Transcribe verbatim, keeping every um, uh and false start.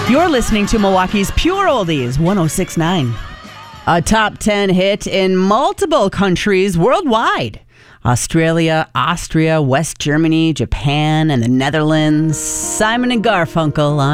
You're listening to Milwaukee's Pure Oldies, one oh six point nine. A top ten hit in multiple countries worldwide. Australia, Austria, West Germany, Japan, and the Netherlands. Simon and Garfunkel on